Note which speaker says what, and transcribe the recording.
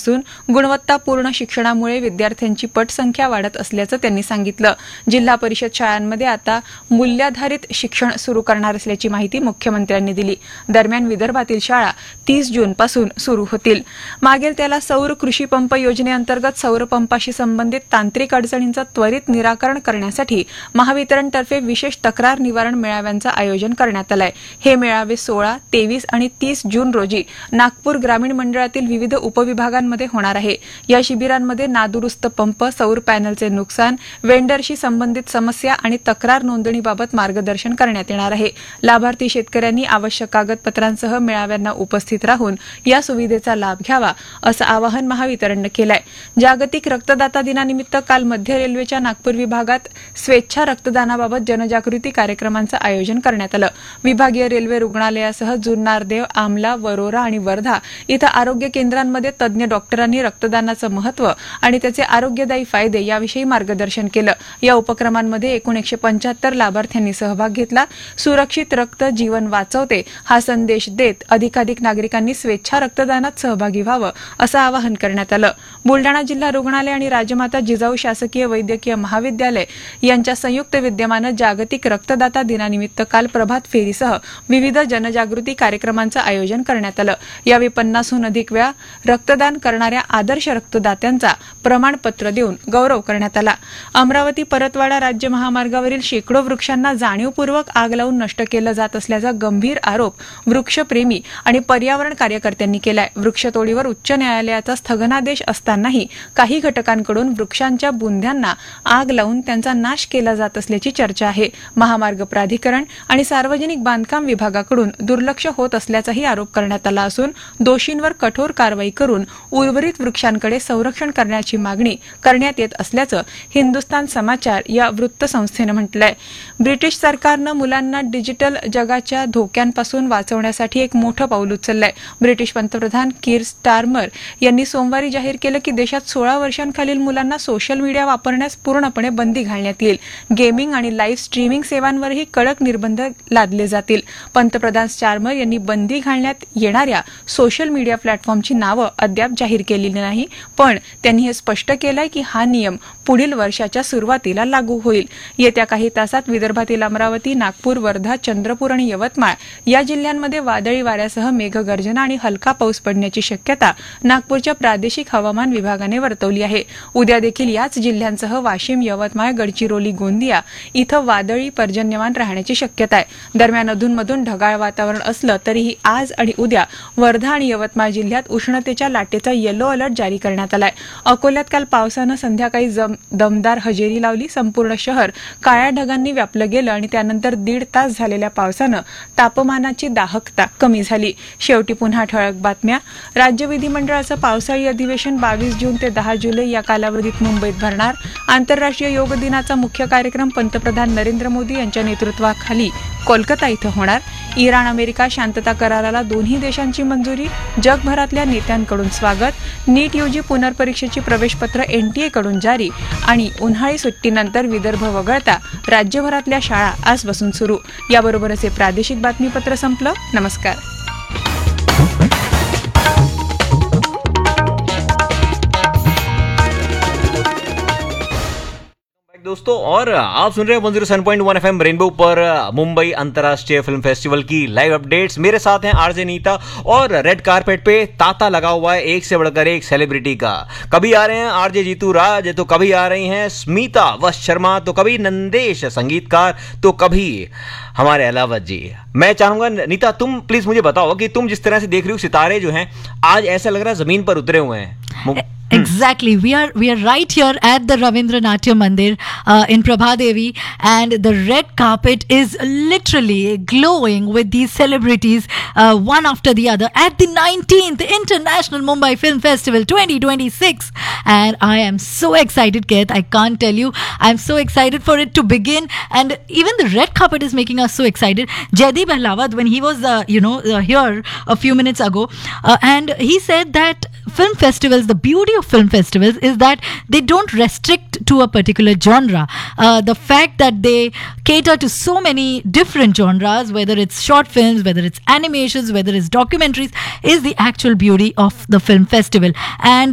Speaker 1: असून गुणवत्तापूर्ण शिक्षणामुळे विद्यार्थ्यांची पटसंख्या वाढत असल्याचं त्यांनी सांगितलं. जिल्हा परिषद शाळांमध्ये आता मूल्याधारित शिक्षण सुरू करणार असल्याची माहिती मुख्यमंत्र्यांनी दिली. दरम्यान विदर्भातील शाळा 30 जूनपासून सुरू होतील. मागेल त्याला सौर कृषी पंप योजनेअंतर्गत सौर पंपाशी संबंधित तांत्रिक अडचणींचं त्वरित निराकरण करण्यासाठी महावितरणतर्फे विशेष तक्रार निवारण मेळाव्यांचं आयोजन करण्यात आलंय. हे मेळावे 16, 23 आणि 30 जून रोजी नागपूर ग्रामीण मंडळातील विविध उपविभागांमध्ये होणार आहे. या शिबिरांमध्ये नादुरुस्त पंप, सौर पॅनलचे नुकसान, वेंडरशी संबंधित समस्या आणि तक्रार नोंदणीबाबत मार्गदर्शन करण्यात येणार आहे. लाभार्थी शेतकऱ्यांनी आवश्यक कागदपत्रांसह मेळाव्यांना उपस्थित राहून या सुविधेचा लाभ घ्यावा असं आवाहन महावितरणनं केलंय. जागतिक रक्तदाता दिनानिमित्त काल मध्य रेल्वेच्या नागपूर विभागात स्वेच्छा रक्तदानाबाबत जनजागृती कार्यक्रमांचं आयोजन करण्यात आलं. विभागीय रेल्वे रुग्णालयासह जुन्नर देव, आमला, वरोरा आणि वर्धा इथं आरोग्य केंद्रांमध्ये तज्ज्ञ डॉक्टरांनी रक्तदानाचं महत्त्व आणि त्याचे आरोग्यदायी फायदे याविषयी मार्गदर्शन केलं. या उपक्रमांमध्ये एकूण 175 लाभार्थ्यांनी सहभाग घेतला. सुरक्षित रक्त जीवन वाचवते हा संदेश देत अधिकाधिक नागरिकांनी स्वेच्छा रक्तदानात सहभागी व्हावं असं आवाहन करण्यात आलं. बुलडाणा जिल्हा रुग्णालय आणि राजमाता जिजाऊ शासकीय वैद्यकीय महाविद्यालय यांच्या संयुक्त विद्यमानं जागतिक रक्तदाता दिनानिमित्त काल प्रभात फेरीसह विविध जनजागृती कार्यक्रमांचं आयोजन करण्यात आलं. यावेळी 50हून अधिक वेळा रक्तदान करणाऱ्या आदर्श रक्तदात्यांचा प्रमाणपत्र देऊन गौरव करण्यात आला. अमरावती परतवाडा राज्य महामार्गावरील शेकडो वृक्षांना जाणीवपूर्वक आग लावून नष्ट केलं जात असल्याचा गंभीर आरोप वृक्षप्रेमी आणि पर्यावरण कार्यकर्त्यांनी केलाय. वृक्षतोडीवर उच्च न्यायालयाचा स्थगनादेश असतानाही काही घटकांकडून वृक्षांच्या बुंध्यांना आग लावून त्यांचा नाश केला जात असल्याची चर्चा आहे. महामार्ग प्राधिकरण आणि सार्वजनिक बांधकाम विभागाकडून दुर्लक्ष होत असल्याचाही आरोप करण्यात आला असून दोषींवर कठोर कारवाई करून उर्वरित वृक्षांकडे संरक्षण करण्याची मागणी करण्यात येत असल्याचं हिंदुस्तान समाचार या वृत्तसंस्थेनं म्हटलंय. ब्रिटिश सरकारनं मुलांना डिजिटल जगाच्या धोक्यांपासून वाचवण्यासाठी एक मोठं पाऊल उचललंय. ब्रिटिश पंतप्रधान कीर स्टारमर यांनी सोमवारी जाहीर केलं की देशात 16 वर्षांखालील मुलांना सोशल मीडिया वापरण्यास पूर्णपणे बंदी घालण्यात येईल. गेमिंग आणि लाईव्ह स्ट्रीमिंग सेवांवरही कडक निर्बंध लादले जातील. पंतप्रधान स्टारमर यांनी बंदी घालण्यात येणाऱ्या सोशल मीडिया प्लॅटफॉर्मची नावं अद्याप जाहीर केलेली नाही, पण त्यांनी हे स्पष्ट केलंय की हा नियम पुढील वर्षाच्या सुरुवातीला लागू होईल. येत्या काही तासात विदर्भातील अमरावती, नागपूर, वर्धा, चंद्रपूर आणि यवतमाळ या जिल्ह्यांमध्ये वादळी वाऱ्यासह मेघगर्जना आणि हलका पाऊस पडण्याची शक्यता नागपूरच्या प्रादेशिक हवामान विभागाने वर्तवली आहे. उद्या देखील याच जिल्ह्यांसह वाशिम, यवतमाळ, गडचिरोली, गोंदिया इथं वादळी पर्जन्यमान राहण्याची शक्यता आहे. दरम्यान अधूनमधून ढगाळ वातावरण असलं तरीही आज आणि उद्या वर्धा आणि यवतमाळ जिल्ह्यात उष्णतेच्या लाटेचा येलो अलर्ट जारी करण्यात आलाय. अकोल्यात काल पावसानं संध्याकाळी दमदार हजेरी लावली. संपूर्ण शहर काळ्या ढगांनी व्यापलं गेलं आणि त्यानंतर 1.5 तास झालेल्या पावसानं तापमानाची दाहकता कमी झाली. शेवटी पुन्हा ठळक बातम्या. राज्य विधिमंडळाचं पावसाळी अधिवेशन 22 जून ते 10 जुलै या कालावधीत मुंबईत भरणार. आंतरराष्ट्रीय योग दिनाचा मुख्य कार्यक्रम पंतप्रधान नरेंद्र मोदी यांच्या नेतृत्वाखाली कोलकाता इथं होणार. इराण अमेरिका शांतता कराराला दोन्ही देशांची मंजुरी. जगभरातल्या नेत्यांकडून स्वागत. नीट यूजी पुनर्परीक्षेची प्रवेशपत्र एनटीए कडून जारी. आणि उन्हाळी सुट्टीनंतर विदर्भ वगळता राज्यभरातल्या शाळा आजपासून सुरू. याबरोबरच हे प्रादेशिक बातमीपत्र संपलं. नमस्कार.
Speaker 2: दोस्तों, और आप सुन रहे हैं 107.1 FM रेनबो पर मुंबई अंतर्राष्ट्रीय फिल्म फेस्टिवल की लाइव अपडेट्स. मेरे साथ हैं आरजे नीता और रेड कारपेट पे तांता लगा हुआ है एक से बढ़कर एक सेलिब्रिटी का. कभी आ रहे हैं आरजे जीतू राज, तो कभी आ रही हैं स्मिता वश शर्मा, तो कभी नंदेश संगीतकार, तो कभी हमारे अलावत जी. मैं चाहूंगा नीता, तुम प्लीज मुझे बताओ कि तुम जिस तरह से देख रही हो सितारे जो हैं आज ऐसा लग रहा है जमीन पर उतरे हुए हैं.
Speaker 3: Exactly. We are right here at the Ravindra Natya Mandir in Prabhadevi, and the red carpet is literally glowing with these celebrities one after the other at the 19th International Mumbai Film Festival 2026. And I am so excited, Keith. I can't tell you. I'm so excited for it to begin. And even the red carpet is making us so excited. Jaideep Ahlawat, when he was, here a few minutes ago, and he said that film festivals, the beauty of film festivals is that they don't restrict to a particular genre. The fact that they cater to so many different genres, whether it's short films, whether it's animations, whether it's documentaries, is the actual beauty of the film festival. And